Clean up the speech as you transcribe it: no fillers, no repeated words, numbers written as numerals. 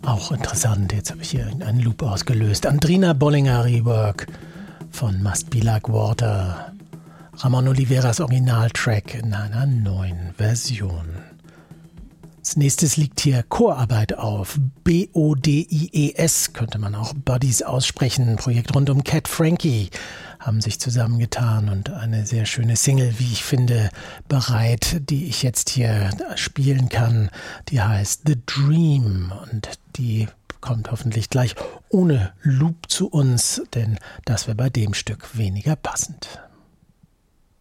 Auch interessant, jetzt habe ich hier einen Loop ausgelöst. Andrina Bollinger Rework von Must Be Like Water. Ramon Oliveras Originaltrack in einer neuen Version. Als nächstes liegt hier Chorarbeit auf. BODIES könnte man auch Buddies aussprechen. Ein Projekt rund um Cat Frankie haben sich zusammengetan und eine sehr schöne Single, wie ich finde, bereit, die ich jetzt hier spielen kann. Die heißt The Dream und die kommt hoffentlich gleich ohne Loop zu uns, denn das wäre bei dem Stück weniger passend.